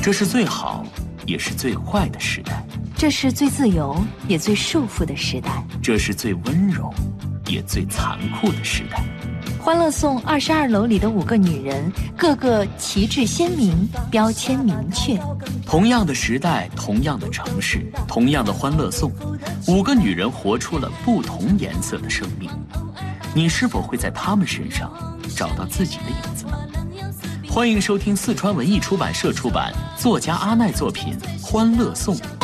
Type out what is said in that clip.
这是最好，也是最坏的时代。 这是最自由，也最束缚的时代。 这是最温柔，也最残酷的时代。 欢乐颂22楼里的5个女人，个个旗帜鲜明，标签明确。 同样的时代，同样的城市，同样的欢乐颂，5个女人活出了不同颜色的生命。你是否会在她们身上找到自己的影子呢？欢迎收听四川文艺出版社出版，作家阿奈作品《欢乐颂》。